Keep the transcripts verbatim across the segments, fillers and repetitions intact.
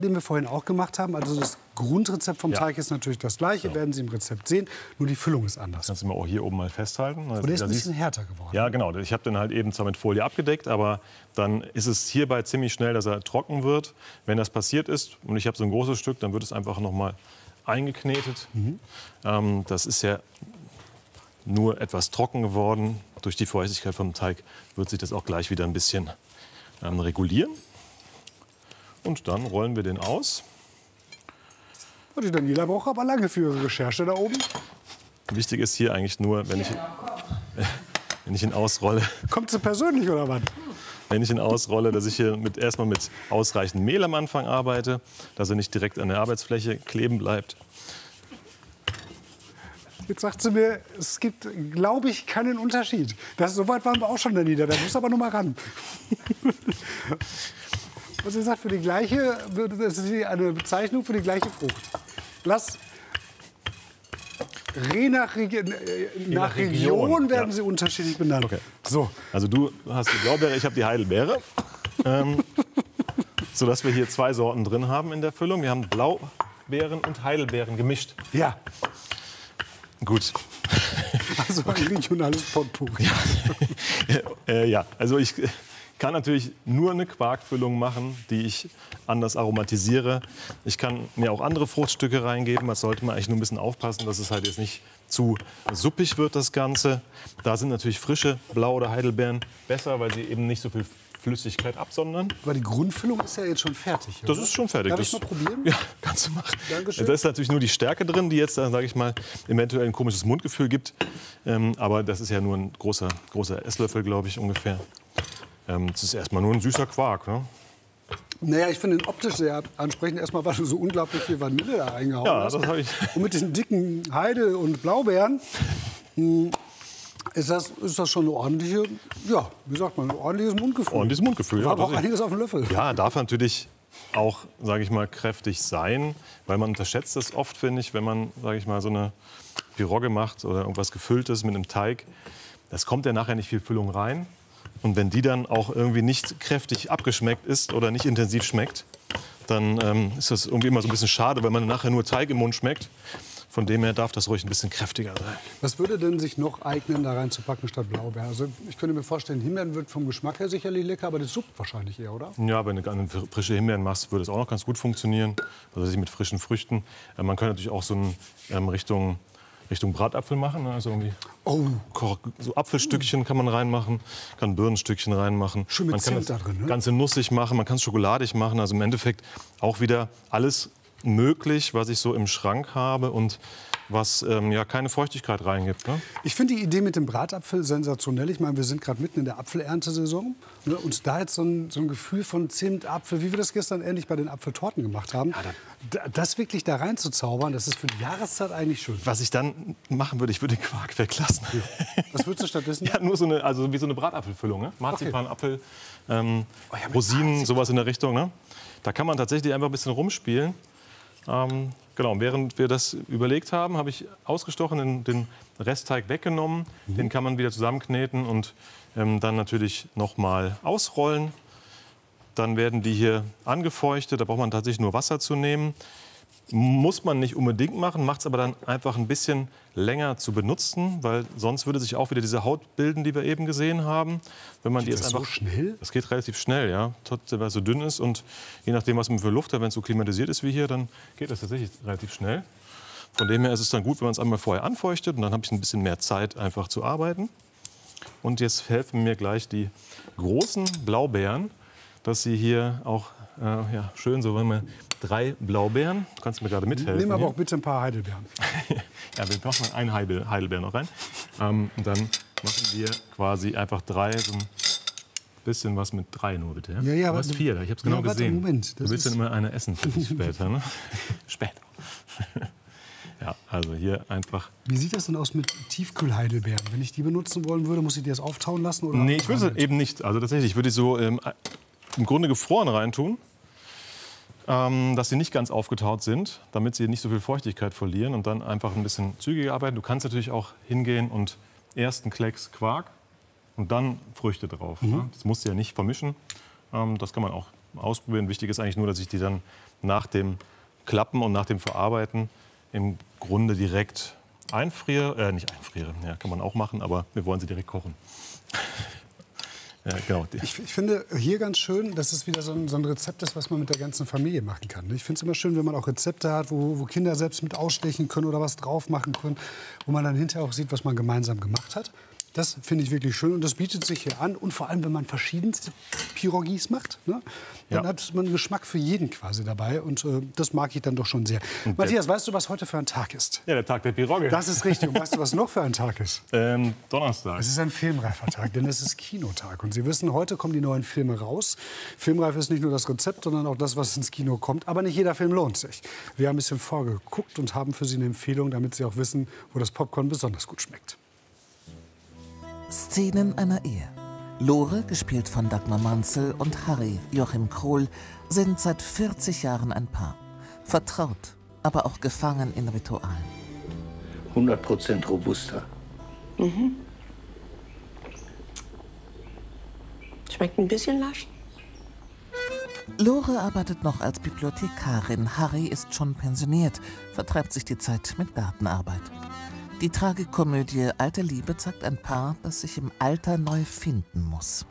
den wir vorhin auch gemacht haben. Also das Grundrezept vom Ja. Teig ist natürlich das gleiche, Ja. werden Sie im Rezept sehen, nur die Füllung ist anders. Das kannst du mal auch hier oben mal festhalten. Und der ist Da ein siehst- bisschen härter geworden. Ja, genau. Ich habe den halt eben zwar mit Folie abgedeckt, aber dann ist es hierbei ziemlich schnell, dass er trocken wird. Wenn das passiert ist und ich habe so ein großes Stück, dann wird es einfach noch mal eingeknetet. Mhm. Ähm, das ist ja nur etwas trocken geworden. Durch die Feuchtigkeit vom Teig wird sich das auch gleich wieder ein bisschen ähm, regulieren. Und dann rollen wir den aus. Und die Daniela braucht aber lange für ihre Recherche da oben. Wichtig ist hier eigentlich nur, wenn ich, wenn ich ihn ausrolle, Kommt sie persönlich oder was? wenn ich ihn ausrolle, dass ich hier mit, erstmal mit ausreichend Mehl am Anfang arbeite, dass er nicht direkt an der Arbeitsfläche kleben bleibt. Jetzt sagt sie mir, es gibt, glaube ich, keinen Unterschied. Das, so weit waren wir auch schon, Daniela. Da muss aber noch mal ran. Was sie sagt, für die gleiche, das ist eine Bezeichnung für die gleiche Frucht. Lass. Je nach, Regi äh, nach nach Region, Region, werden ja. sie unterschiedlich benannt. Okay. So, Also du hast die Blaubeere, ich habe die Heidelbeere. Ähm, sodass wir hier zwei Sorten drin haben in der Füllung. Wir haben Blaubeeren und Heidelbeeren gemischt. ja, Gut. also ein regionales Potpourri. äh, ja, also ich kann natürlich nur eine Quarkfüllung machen, die ich anders aromatisiere. Ich kann mir auch andere Fruchtstücke reingeben. Da sollte man eigentlich nur ein bisschen aufpassen, dass es halt jetzt nicht zu suppig wird, das Ganze. Da sind natürlich frische Blau- oder Heidelbeeren besser, weil sie eben nicht so viel Flüssigkeit absondern. Aber die Grundfüllung ist ja jetzt schon fertig. Das oder? ist schon fertig. Darf das, ich mal probieren? Ja, kannst du machen. Dankeschön. Da ist natürlich nur die Stärke drin, die jetzt, sage ich mal, eventuell ein komisches Mundgefühl gibt. Ähm, aber das ist ja nur ein großer, großer Esslöffel, glaube ich, ungefähr. Ähm, das ist erstmal nur ein süßer Quark. Ne? Naja, ich finde ihn optisch sehr ansprechend. Erstmal, weil du so unglaublich viel Vanille da eingehauen Ja, hast. das habe ich. Und mit diesen dicken Heidel- und Blaubeeren mh, ist das, ist das schon eine ordentliche, ja, wie sagt man, ein ordentliches Mundgefühl. Ordentliches Mundgefühl. War aber Ja, auch das einiges auf dem Löffel. Ja, darf natürlich auch, sage ich mal, kräftig sein, weil man unterschätzt das oft, finde ich, wenn man, sage ich mal, so eine Pirogge macht oder irgendwas Gefülltes mit einem Teig. Das kommt ja nachher nicht viel Füllung rein. Und wenn die dann auch irgendwie nicht kräftig abgeschmeckt ist oder nicht intensiv schmeckt, dann ähm, ist das irgendwie immer so ein bisschen schade, weil man nachher nur Teig im Mund schmeckt. Von dem her darf das ruhig ein bisschen kräftiger sein. Was würde denn sich noch eignen, da reinzupacken statt Blaubeer? Also ich könnte mir vorstellen, Himbeeren wird vom Geschmack her sicherlich lecker, aber das suppt wahrscheinlich eher, oder? Ja, wenn du eine frische Himbeeren machst, würde es auch noch ganz gut funktionieren. Also mit frischen Früchten. Äh, man kann natürlich auch so ein, ähm, Richtung, Richtung Bratapfel machen. Ne? Also irgendwie Oh, Ko- so Apfelstückchen kann man reinmachen, kann Birnenstückchen reinmachen. Schön mit man kann Zimt das da drin, ne? Ganze nussig machen, man kann es schokoladig machen. Also im Endeffekt auch wieder alles möglich, was ich so im Schrank habe und was ähm, ja keine Feuchtigkeit reingibt. Ne? ich finde die Idee mit dem Bratapfel sensationell. Ich meine, wir sind gerade mitten in der Apfelerntesaison. Ne? Und da jetzt so ein, so ein Gefühl von Zimt, Apfel, wie wir das gestern ähnlich bei den Apfeltorten gemacht haben, da, das wirklich da reinzuzaubern, das ist für die Jahreszeit eigentlich schön. Was ich dann machen würde, ich würde den Quark weglassen. Was würdest du stattdessen? Ja, nur so eine, also wie so eine Bratapfelfüllung. Ne? Marzipan, Apfel, ähm, Oh ja, mit Rosinen, Marzipan. sowas in der Richtung. Ne? Da kann man tatsächlich einfach ein bisschen rumspielen. Ähm, genau, während wir das überlegt haben, habe ich ausgestochen, den, den Restteig weggenommen. Mhm. Den kann man wieder zusammenkneten und ähm, dann natürlich noch mal ausrollen. Dann werden die hier angefeuchtet. Da braucht man tatsächlich nur Wasser zu nehmen. Muss man nicht unbedingt machen, macht es aber dann einfach ein bisschen länger zu benutzen, weil sonst würde sich auch wieder diese Haut bilden, die wir eben gesehen haben. Wenn man die Geht jetzt das so einfach schnell? Das geht relativ schnell, ja. Trotzdem, weil es so dünn ist und je nachdem, was man für Luft hat, wenn es so klimatisiert ist wie hier, dann geht das tatsächlich relativ schnell. Von dem her ist es dann gut, wenn man es einmal vorher anfeuchtet und dann habe ich ein bisschen mehr Zeit, einfach zu arbeiten. Und jetzt helfen mir gleich die großen Blaubeeren, dass sie hier auch äh, ja, schön so, wenn wir drei Blaubeeren, du kannst mir gerade mithelfen. Nimm aber hier. auch bitte ein paar Heidelbeeren. Ja, wir machen mal einen Heidel, Heidelbeer noch rein. Ähm, und dann machen wir quasi einfach drei, so ein bisschen was mit drei nur bitte. Ja, ja, du aber hast du- vier, ich habe es Ja, genau warte, gesehen. Moment, du das willst dann ist- immer eine essen für dich später, ne? Später. Ja, also hier einfach. Wie sieht das denn aus mit Tiefkühlheidelbeeren? Wenn ich die benutzen wollen würde, muss ich die das auftauen lassen? Oder Nee, ich würde es eben nicht. Also tatsächlich, ich würde die so ähm, im Grunde gefroren reintun, ähm, dass sie nicht ganz aufgetaut sind, damit sie nicht so viel Feuchtigkeit verlieren und dann einfach ein bisschen zügiger arbeiten. Du kannst natürlich auch hingehen und erst einen Klecks Quark und dann Früchte drauf. Mhm. Ne? Das musst du ja nicht vermischen. Ähm, das kann man auch ausprobieren. Wichtig ist eigentlich nur, dass ich die dann nach dem Klappen und nach dem Verarbeiten im Grunde direkt einfriere. Äh, nicht einfriere, ja, kann man auch machen, aber wir wollen sie direkt kochen. Ja, genau. Ich, ich finde hier ganz schön, dass es wieder so ein, so ein Rezept ist, was man mit der ganzen Familie machen kann. Ich finde es immer schön, wenn man auch Rezepte hat, wo, wo Kinder selbst mit ausstechen können oder was drauf machen können, wo man dann hinterher auch sieht, was man gemeinsam gemacht hat. Das finde ich wirklich schön und das bietet sich hier an. Und vor allem, wenn man verschiedenste Pirogis macht, ne, dann ja. hat man Geschmack für jeden quasi dabei. Und äh, das mag ich dann doch schon sehr. Und Matthias, weißt du, was heute für ein Tag ist? Ja, der Tag der Piroge. Das ist richtig. Und weißt du, was noch für ein Tag ist? Ähm, Donnerstag. Es ist ein filmreifer Tag, denn es ist Kinotag. Und Sie wissen, heute kommen die neuen Filme raus. Filmreif ist nicht nur das Rezept, sondern auch das, was ins Kino kommt. Aber nicht jeder Film lohnt sich. Wir haben ein bisschen vorgeguckt und haben für Sie eine Empfehlung, damit Sie auch wissen, wo das Popcorn besonders gut schmeckt. Szenen einer Ehe. Lore, gespielt von Dagmar Manzel, und Harry, Joachim Krohl, sind seit vierzig Jahren ein Paar. Vertraut, aber auch gefangen in Ritualen. hundert Prozent robuster. Mhm. Schmeckt ein bisschen lasch. Lore arbeitet noch als Bibliothekarin. Harry ist schon pensioniert, vertreibt sich die Zeit mit Gartenarbeit. Die Tragikomödie Alte Liebe zeigt ein Paar, das sich im Alter neu finden muss.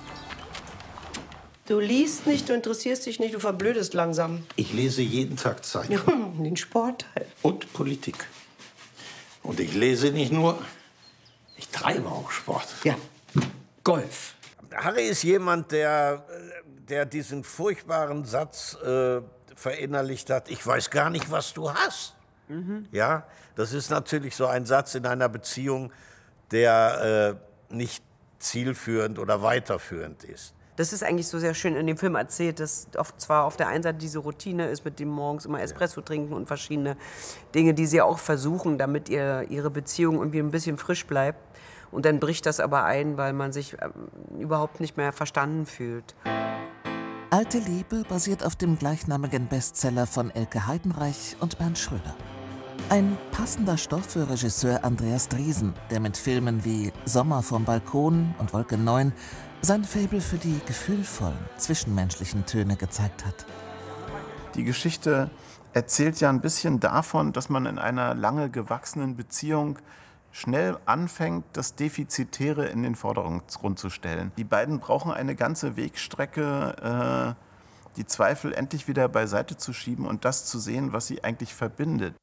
Du liest nicht, du interessierst dich nicht, du verblödest langsam. Ich lese jeden Tag Zeitung. Ja, den Sportteil. Und Politik. Und ich lese nicht nur, ich treibe auch Sport. Ja, Golf. Harry ist jemand, der, der diesen furchtbaren Satz äh, verinnerlicht hat, ich weiß gar nicht, was du hast. Mhm. Ja, das ist natürlich so ein Satz in einer Beziehung, der äh, nicht zielführend oder weiterführend ist. Das ist eigentlich so sehr schön in dem Film erzählt, dass oft zwar auf der einen Seite diese Routine ist, mit dem morgens immer Espresso trinken und verschiedene Dinge, die sie auch versuchen, damit ihr, ihre Beziehung irgendwie ein bisschen frisch bleibt. Und dann bricht das aber ein, weil man sich ähm, überhaupt nicht mehr verstanden fühlt. Alte Liebe basiert auf dem gleichnamigen Bestseller von Elke Heidenreich und Bernd Schröder. Ein passender Stoff für Regisseur Andreas Driesen, der mit Filmen wie Sommer vom Balkon und Wolke neun sein Faible für die gefühlvollen, zwischenmenschlichen Töne gezeigt hat. Die Geschichte erzählt ja ein bisschen davon, dass man in einer lange gewachsenen Beziehung schnell anfängt, das Defizitäre in den Vordergrund zu stellen. Die beiden brauchen eine ganze Wegstrecke, äh, die Zweifel endlich wieder beiseite zu schieben und das zu sehen, was sie eigentlich verbindet.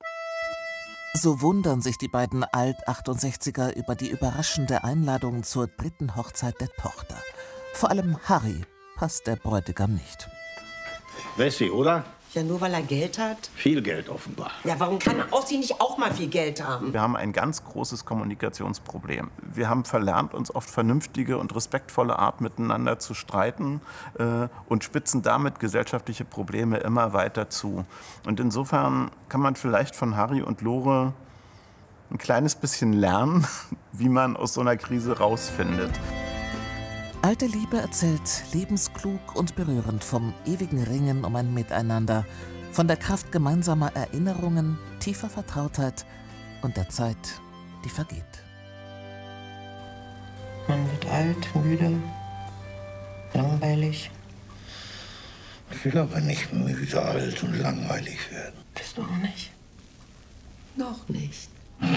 So wundern sich die beiden Alt-achtundsechziger über die überraschende Einladung zur dritten Hochzeit der Tochter. Vor allem Harry passt der Bräutigam nicht. Wessi, oder? Ja, nur weil er Geld hat? Viel Geld offenbar. Ja, warum kann Ossi nicht auch mal viel Geld haben? Wir haben ein ganz großes Kommunikationsproblem. Wir haben verlernt, uns auf vernünftige und respektvolle Art miteinander zu streiten äh, und spitzen damit gesellschaftliche Probleme immer weiter zu. Und insofern kann man vielleicht von Harry und Lore ein kleines bisschen lernen, wie man aus so einer Krise rausfindet. Alte Liebe erzählt lebensklug und berührend vom ewigen Ringen um ein Miteinander, von der Kraft gemeinsamer Erinnerungen, tiefer Vertrautheit und der Zeit, die vergeht. Man wird alt, müde, langweilig. Ich will aber nicht müde, alt und langweilig werden. Bist du auch nicht? Noch nicht.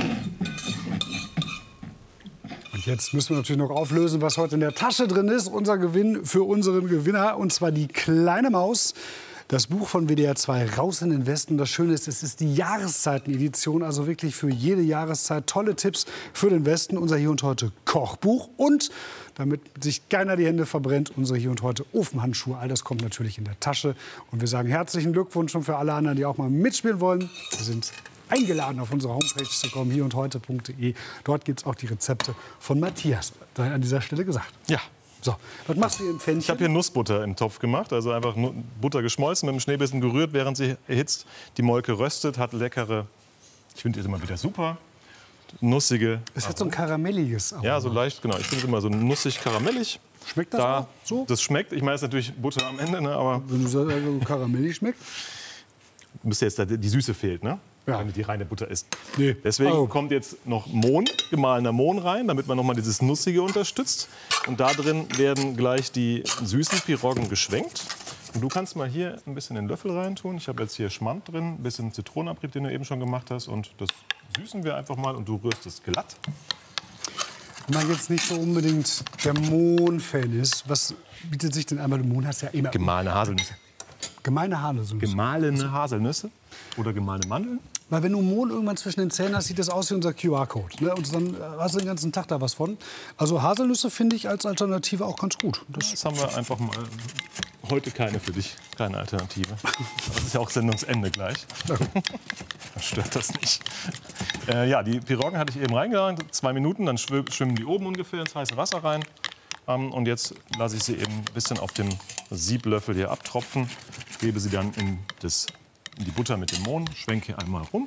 Und jetzt müssen wir natürlich noch auflösen, was heute in der Tasche drin ist. Unser Gewinn für unseren Gewinner, und zwar die kleine Maus. Das Buch von W D R zwei, Raus in den Westen. Das Schöne ist, es ist die Jahreszeiten-Edition, also wirklich für jede Jahreszeit tolle Tipps für den Westen. Unser Hier und Heute Kochbuch und, damit sich keiner die Hände verbrennt, unsere Hier und Heute Ofenhandschuhe. All das kommt natürlich in der Tasche. Und wir sagen herzlichen Glückwunsch und für alle anderen, die auch mal mitspielen wollen. Wir sind eingeladen, auf unsere Homepage zu kommen, hier und heute punkt de. Dort gibt es auch die Rezepte von Matthias. Daher an dieser Stelle gesagt. Ja. So, was machst du hier im Pfännchen? Ich habe hier Nussbutter im Topf gemacht, also einfach Butter geschmolzen, mit dem Schneebissen gerührt, während sie erhitzt. Die Molke röstet, hat leckere, ich finde es immer wieder super, nussige. Es hat so ein karamelliges. Ja, so leicht, genau. Ich finde es immer so nussig karamellig. Schmeckt das da, auch so? Das schmeckt. Ich meine, es ist natürlich Butter am Ende, ne, aber wenn du sagst, also karamellig schmeckt? Müsste jetzt die Süße fehlt, ne? Ja. Wenn die reine Butter ist. Nee. Deswegen oh. kommt jetzt noch Mohn, gemahlener Mohn rein, damit man noch mal dieses Nussige unterstützt. Und da drin werden gleich die süßen Piroggen geschwenkt. Und du kannst mal hier ein bisschen den Löffel reintun. Ich habe jetzt hier Schmand drin, ein bisschen Zitronenabrieb, den du eben schon gemacht hast. Und das süßen wir einfach mal und du rührst es glatt. Wenn man jetzt nicht so unbedingt der Mohn-Fan ist, was bietet sich denn einmal? Der Mohn hast ja immer. Gemahlene Haselnüsse. Gemeine Haselnüsse. Gemahlene Haselnüsse oder gemahlene Mandeln. Weil wenn du Mohn irgendwann zwischen den Zähnen hast, sieht das aus wie unser Q R-Code. Ne? Und dann hast du den ganzen Tag da was von. Also Haselnüsse finde ich als Alternative auch ganz gut. Das, das haben wir einfach mal. Heute keine für dich, keine Alternative. Das ist ja auch Sendungsende gleich. Das stört das nicht. Äh, ja, die Piroggen hatte ich eben reingeladen, zwei Minuten, dann schwimmen die oben ungefähr ins heiße Wasser rein. Ähm, und jetzt lasse ich sie eben ein bisschen auf dem Sieblöffel hier abtropfen, gebe sie dann in, das, in die Butter mit dem Mohn, schwenke einmal rum.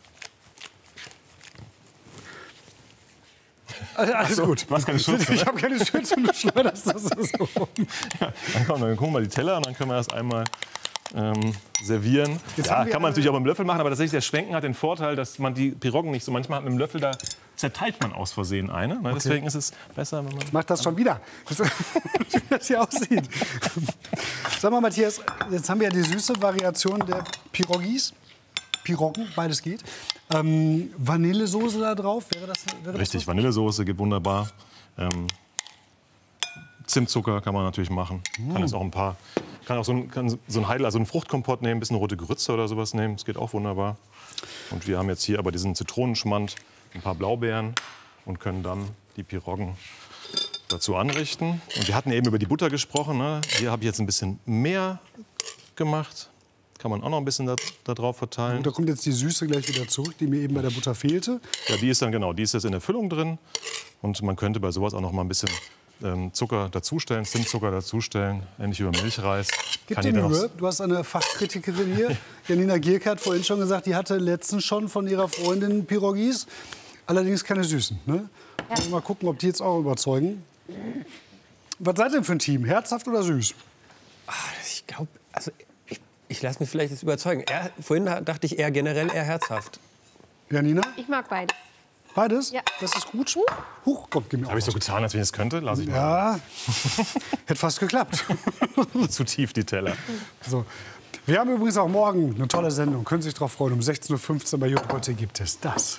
Also, alles so, gut. Du hast keine Schürze, Ich habe keine Schürze, du schleuderst das so. Ja, dann, komm, dann gucken wir mal die Teller und dann können wir das einmal ähm, servieren. Jetzt Ja, haben wir kann man eine- natürlich auch mit dem Löffel machen, aber tatsächlich der Schwenken hat den Vorteil, dass man die Piroggen nicht so manchmal mit dem Löffel, da zerteilt man aus Versehen eine. Ne? Deswegen ist es besser, wenn man... Mach das schon wieder. Wie das hier aussieht. Sag mal, Matthias, jetzt haben wir ja die süße Variation der Pirogis. Piroggen, beides geht. Ähm, Vanillesoße da drauf, wäre das, wäre Richtig, das Vanillesoße geht wunderbar. Ähm, Zimtzucker kann man natürlich machen. Kann jetzt auch ein paar, kann auch so ein, kann so ein Heidel, also einen Fruchtkompott nehmen, ein bisschen rote Grütze oder sowas nehmen. Das geht auch wunderbar. Und wir haben jetzt hier aber diesen Zitronenschmand, ein paar Blaubeeren und können dann die Piroggen dazu anrichten. Und wir hatten eben über die Butter gesprochen. Ne? Hier habe ich jetzt ein bisschen mehr gemacht. Kann man auch noch ein bisschen da, da drauf verteilen. Und da kommt jetzt die Süße gleich wieder zurück, die mir eben bei der Butter fehlte. Ja, die ist dann genau, die ist jetzt in der Füllung drin. Und man könnte bei sowas auch noch mal ein bisschen ähm, Zucker dazustellen, Zimtzucker dazustellen, ähnlich wie beim Milchreis. Gib Kann dir jeder noch- Mühe. Du hast eine Fachkritikerin hier. Janina Gierke hat vorhin schon gesagt, die hatte letztens schon von ihrer Freundin Pirogis. Allerdings keine Süßen. Ne? Ja. Mal gucken, ob die jetzt auch überzeugen. Was seid ihr denn für ein Team? Herzhaft oder süß? Ich glaube, also ich, ich lasse mich vielleicht jetzt überzeugen. Er, vorhin dachte ich eher generell eher herzhaft. Janina? Ich mag beides. Beides? Ja. Das ist gut. Huch, kommt, gib mir Habe ich so getan, als wenn ich es könnte? Lass ich mal. Ja, hätte fast geklappt. Zu tief die Teller. So. Wir haben übrigens auch morgen eine tolle Sendung. Können Sie sich darauf freuen. Um sechzehn Uhr fünfzehn bei J. Heute gibt es das.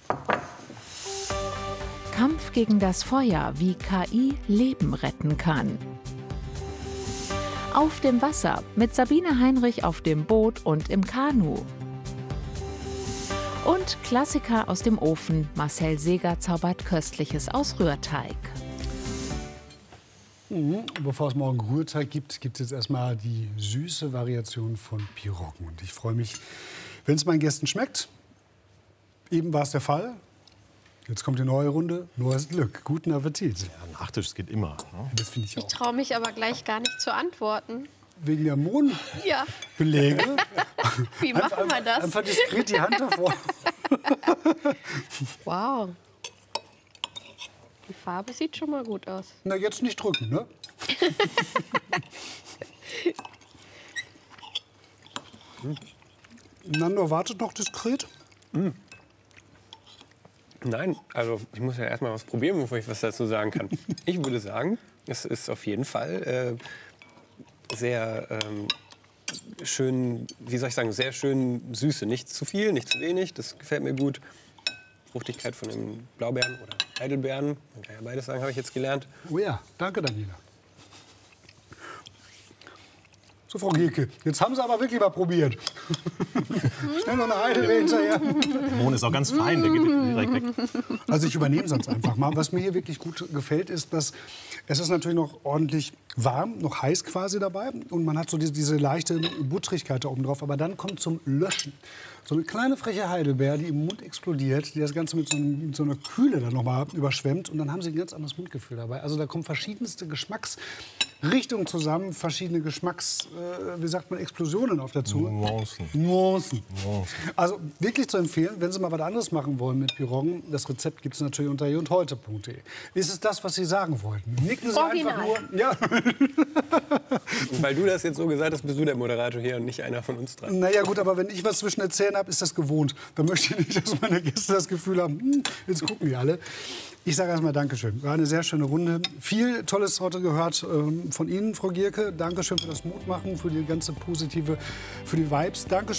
Kampf gegen das Feuer, wie K I Leben retten kann. Auf dem Wasser mit Sabine Heinrich auf dem Boot und im Kanu. Und Klassiker aus dem Ofen. Marcel Seeger zaubert Köstliches aus Rührteig. Mhm. Bevor es morgen Rührteig gibt, gibt es jetzt erstmal die süße Variation von Piroggen. Und ich freue mich, wenn es meinen Gästen schmeckt. Eben war es der Fall. Jetzt kommt die neue Runde. Neues Glück. Guten Appetit. Ja, Nachtisch, das geht immer. Ne? Das finde ich Ich auch. traue mich aber gleich gar nicht zu antworten. Wegen der Ja, Mondbelege. wie machen wir das? Einfach diskret die Hand davor. Wow. Die Farbe sieht schon mal gut aus. Na, jetzt nicht drücken, ne? Nando wartet noch diskret. Nein, also ich muss ja erst mal was probieren, bevor ich was dazu sagen kann. Ich würde sagen, es ist auf jeden Fall äh, sehr ähm, schön, wie soll ich sagen, sehr schön Süße. Nicht zu viel, nicht zu wenig, das gefällt mir gut. Fruchtigkeit von den Blaubeeren oder Heidelbeeren, man kann ja beides sagen, habe ich jetzt gelernt. Oh ja, danke, Daniela. So, Frau Gierke, jetzt haben Sie aber wirklich mal probiert. Schnell noch eine Heidelbeere hinterher. Der Mohn ist auch ganz fein, der geht direkt weg. Also ich übernehme sonst einfach mal. Was mir hier wirklich gut gefällt, ist, dass es ist natürlich noch ordentlich warm, noch heiß quasi dabei. Und man hat so diese, diese leichte Buttrigkeit da oben drauf. Aber dann kommt zum Löschen so eine kleine freche Heidelbeere, die im Mund explodiert, die das Ganze mit so, einem, mit so einer Kühle dann noch mal überschwemmt. Und dann haben Sie ein ganz anderes Mundgefühl dabei. Also da kommen verschiedenste Geschmacksrichtungen zusammen, verschiedene Geschmacks, äh, wie sagt man, Explosionen auf der Zunge. Nuancen. Nuancen. Nuancen. Also wirklich zu empfehlen, wenn Sie mal was anderes machen wollen mit Piroggen, das Rezept gibt es natürlich unter j und heute punkt de. Ist es das, was Sie sagen wollten? Nicken Sie Original. einfach nur. Ja, Und weil du das jetzt so gesagt hast, bist du der Moderator hier und nicht einer von uns dran. Naja gut, aber wenn ich was zwischen den Zähnen habe, ist das gewohnt. Dann möchte ich nicht, dass meine Gäste das Gefühl haben, hm, jetzt gucken die alle. Ich sage erstmal Dankeschön. War eine sehr schöne Runde. Viel Tolles heute gehört ähm, von Ihnen, Frau Gierke. Dankeschön für das Mutmachen, für die ganze positive, für die Vibes. Dankeschön.